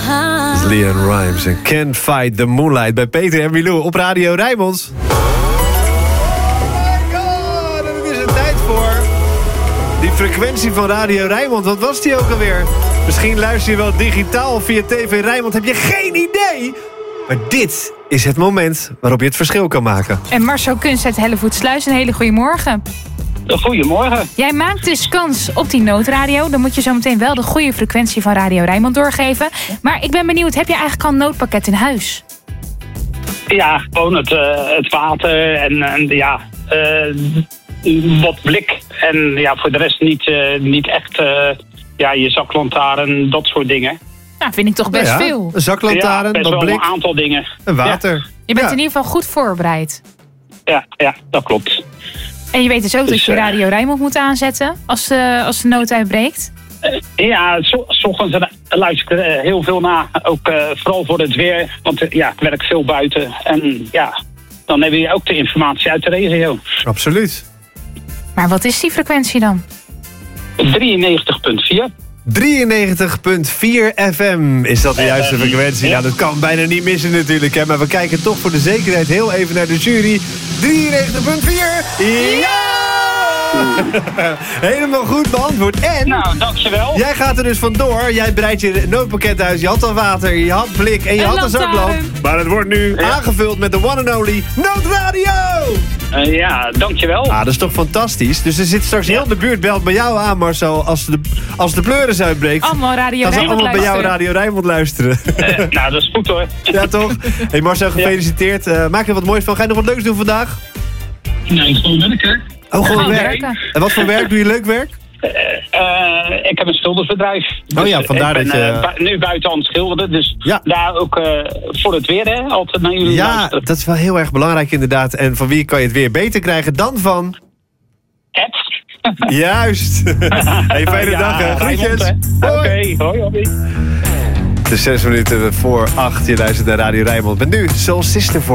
LeAnn Rimes en Can't Fight the Moonlight bij Peter en Milou op Radio Rijnmond. Oh my god, en het is een tijd voor die frequentie van Radio Rijnmond. Wat was die ook alweer? Misschien luister je wel digitaal via TV Rijnmond. Heb je geen idee? Maar dit is het moment waarop je het verschil kan maken. En Marcel Kunst uit Hellevoetsluis, een hele goede morgen. Goedemorgen. Jij maakt dus kans op die noodradio. Dan moet je zo meteen wel de goede frequentie van Radio Rijnmond doorgeven. Maar ik ben benieuwd, heb je eigenlijk al een noodpakket in huis? Ja, gewoon het water en wat blik. En ja, voor de rest niet echt je zaklantaarn, dat soort dingen. Nou, vind ik toch best veel. Een zaklantaarn, best wat wel blik. een aantal dingen. En water. Ja. Je bent in ieder geval goed voorbereid. Ja, dat klopt. En je weet dus ook dat je Radio Rijnmond moet aanzetten als de nood uitbreekt? S ochtends luister ik er heel veel naar. Ook vooral voor het weer. Want ik werk veel buiten. En dan heb je ook de informatie uit de regio. Absoluut. Maar wat is die frequentie dan? 93,4. 93,4 FM is dat de juiste frequentie. Nou, dat kan bijna niet missen natuurlijk. Hè? Maar we kijken toch voor de zekerheid heel even naar de jury. 93,4! Ja! Helemaal goed beantwoord. En nou, dankjewel. Jij gaat er dus vandoor. Jij breidt je noodpakket uit. Je had al water, je had blik en je had een zaklamp. Maar het wordt nu aangevuld met de one and only Noodradio! Dankjewel. Dat is toch fantastisch. Dus er zit straks heel de buurt belt bij jou aan, Marcel. Als de pleuris uitbreekt. Allemaal Radio Rijnmond allemaal luisteren. bij jou Radio Rijnmond luisteren. Nou, dat is goed hoor. Ja, toch? Hey Marcel, gefeliciteerd. Maak er wat moois van. Ga je nog wat leuks doen vandaag? Nee, gewoon werken. Oh, gewoon werken. werken. En wat voor werk? Doe je leuk werk? Ik heb een schildersbedrijf. Oh ja, vandaar ik dat je... nu buiten aan het schilderen. Dus Ja. daar ook voor het weer, hè, altijd naar jullie luisteren. Dat is wel heel erg belangrijk inderdaad. En van wie kan je het weer beter krijgen dan van... Ed. Juist. Hey, fijne dag. Hè. Groetjes. Oké, hoi. Het is 6 minuten voor 8. Je luistert naar Radio Rijnmond. Met nu Soul Sister voor.